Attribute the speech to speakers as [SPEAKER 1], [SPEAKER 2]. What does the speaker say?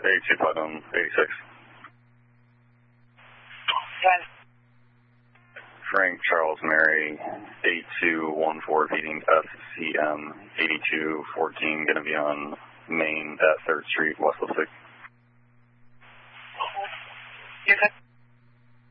[SPEAKER 1] 82 Platinum 86. Frank Charles Mary 8214 feeding SCM 8214, going to be on Main at 3rd Street, West Lipstick.
[SPEAKER 2] You're good.